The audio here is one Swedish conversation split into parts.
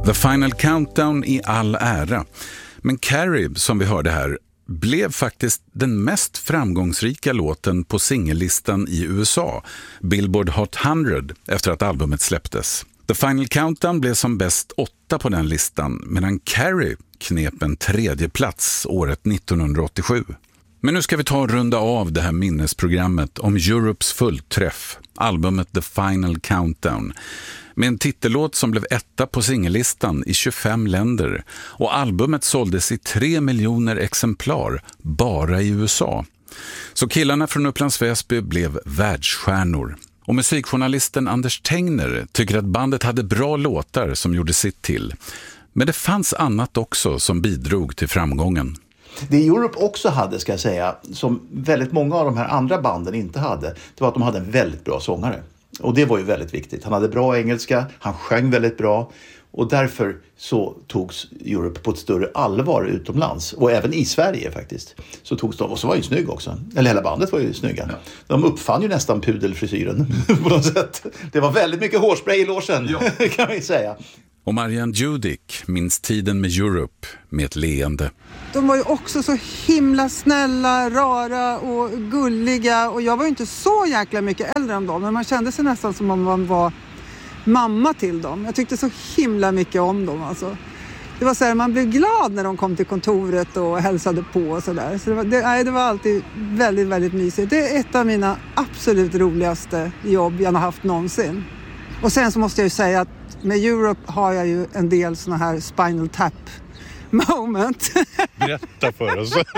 The Final Countdown i all ära. Men Carrie, som vi hörde här, blev faktiskt den mest framgångsrika låten på singellistan i USA, Billboard Hot 100, efter att albumet släpptes. The Final Countdown blev som bäst 8 på den listan, medan Carrie knep en 3:e plats året 1987. Men nu ska vi ta och runda av det här minnesprogrammet om Europes fullträff, albumet The Final Countdown, med en titellåt som blev 1:a på singellistan i 25 länder, och albumet såldes i 3 miljoner exemplar bara i USA. Så killarna från Upplands Väsby blev världsstjärnor. Och musikjournalisten Anders Tengner tycker att bandet hade bra låtar som gjorde sitt till. Men det fanns annat också som bidrog till framgången. Det Europe också hade, ska jag säga, som väldigt många av de här andra banden inte hade, det var att de hade en väldigt bra sångare. Och det var ju väldigt viktigt. Han hade bra engelska, han sjöng väldigt bra. Och därför så togs Europe på ett större allvar utomlands. Och även i Sverige faktiskt. Så togs de, och så var ju snygg också. Eller hela bandet var ju snygga. Ja. De uppfann ju nästan pudelfrisyren på något sätt. Det var väldigt mycket hårspray i låsen, kan vi säga. Och Marianne Judick minns tiden med Europe med ett leende. De var ju också så himla snälla, rara och gulliga. Och jag var ju inte så jäkla mycket äldre än dem. Men man kände sig nästan som om man var mamma till dem. Jag tyckte så himla mycket om dem. Alltså. Det var så här, man blev glad när de kom till kontoret och hälsade på och sådär. Så det var alltid väldigt, väldigt mysigt. Det är ett av mina absolut roligaste jobb jag har haft någonsin. Och sen så måste jag ju säga att med Europe har jag ju en del såna här Spinal Tap moment. Berätta för oss. Nej,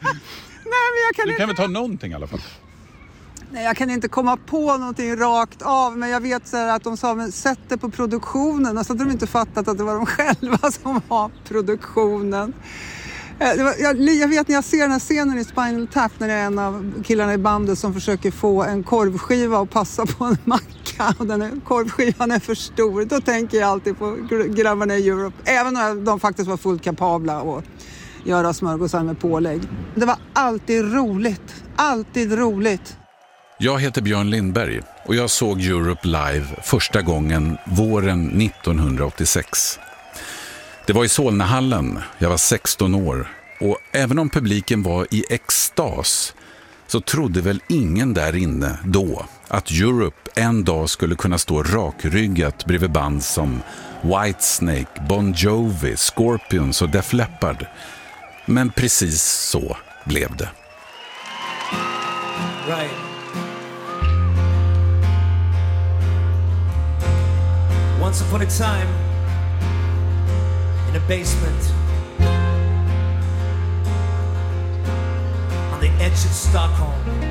men jag kan du kan inte... väl ta någonting i alla fall? Nej, jag kan inte komma på någonting rakt av. Men jag vet så här att de sa, men sätt det på produktionen. Och så hade de inte fattat att det var de själva som var produktionen. Jag vet när jag ser den här scenen i Spinal Tap, när det är en av killarna i bandet som försöker få en korvskiva och passa på en macka, och den här korvskivan är för stor. Då tänker jag alltid på grabbarna i Europe. Även när de faktiskt var fullt kapabla att göra smörgåsar med pålägg. Det var alltid roligt. Alltid roligt. Jag heter Björn Lindberg och jag såg Europe live första gången våren 1986. Det var i Solnahallen, jag var 16 år, och även om publiken var i extas så trodde väl ingen där inne då att Europe en dag skulle kunna stå rakryggat bredvid band som Whitesnake, Bon Jovi, Scorpions och Def Leppard. Men precis så blev det. Right. Once upon a time, in a basement, on the edge of Stockholm,